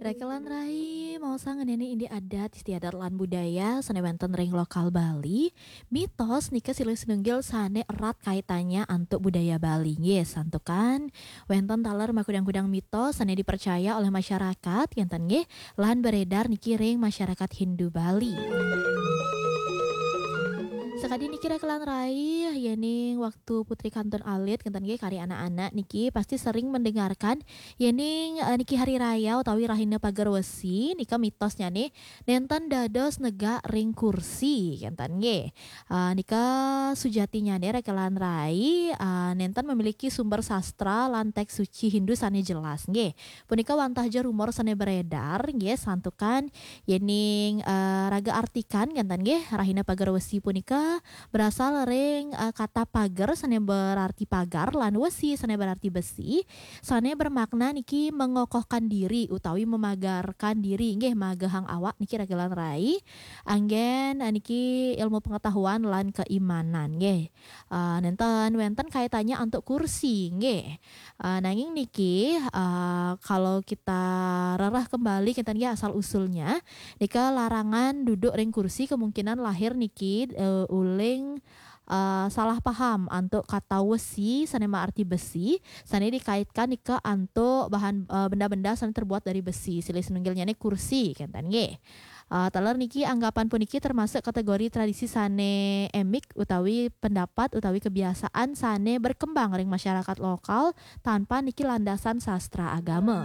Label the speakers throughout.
Speaker 1: Rekelan rai mau sangen ini indi adat istiadat lan budaya sane wenten ring lokal Bali. Mitos nika silih sinunggil sane erat kaitannya antuk budaya Bali. Nggih, santukan wenten taler makudang-kudang mitos sane dipercaya oleh masyarakat enten nggih lan beredar niki ring masyarakat Hindu Bali. Sekadi niki rekelan rai yening waktu Putri Kantun Alit kenten nggih kari anak-anak niki pasti sering mendengarkan yening niki hari raya utawi Rahina Pagar Wesi nika mitosnya nih nenten dados nega ring kursi kenten nggih. Nika sujatinya nih rekelan rai nenten memiliki sumber sastra lan teks suci Hindu sane jelas nggih. Punika wantahja rumor sane beredar nggih santukan yening raga artikan kenten nggih Rahina Pagar Wesi punika berasal ring kata pagar sane berarti pagar lan wesi sane berarti besi sane bermakna niki mengokohkan diri utawi memagarkan diri nggih magehang awak niki regelan rai anggen niki ilmu pengetahuan lan keimanan nggih. Nenten wenten kaitannya untuk kursi nggih. Nanging niki kalau kita rerah kembali kita nggih asal usulnya nika larangan duduk ring kursi kemungkinan lahir niki uling salah paham antuk kata wesi sanema arti besi sane dikaitkan nika antuk bahan benda-benda sane terbuat dari besi silih senunggilnya nih kursi kenten nggih. Teler niki anggapan puniki termasuk kategori tradisi sane emik utawi pendapat utawi kebiasaan sane berkembang ring masyarakat lokal tanpa niki landasan sastra agama.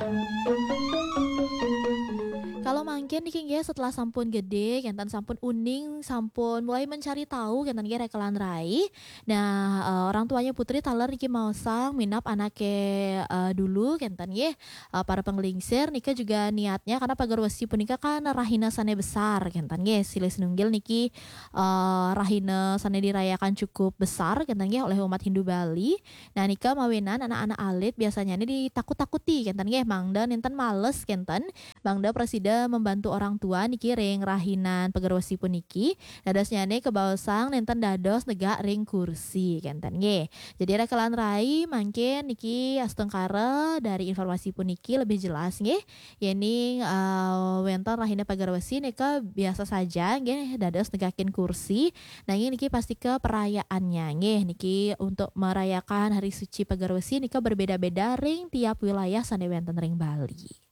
Speaker 1: Kalau mangkin niki nggih setelah sampun gede, kentan sampun uning, sampun mulai mencari tahu kentan nggih rekelan rai. Nah, orang tuanya Putri taler niki mau sang minap anake dulu kentan nggih para penglingsir nika juga niatnya karena pagar wesi punika kan rahina sane besar kentan nggih silih sinunggil niki rahina sane dirayakan cukup besar kentan nggih oleh umat Hindu Bali. Nah, nika mawinan anak-anak alit biasanya ini ditakut-takuti kentan nggih mangda nenten males kentan mangda presida membantu orang tua niki ring rahinan pegerwesi puniki dadosnya nih kebausang nenten dados negak ring kursi kenten nggih. Jadi rekelan rai mangkin niki astengkara dari informasi puniki lebih jelas nggih yening wenten rahina pegerwesi nika biasa saja nggih dados negakin kursi nanging niki pasti ke perayaannya nggih niki untuk merayakan hari suci pegerwesi nika berbeda-beda ring tiap wilayah sane wenten ring Bali.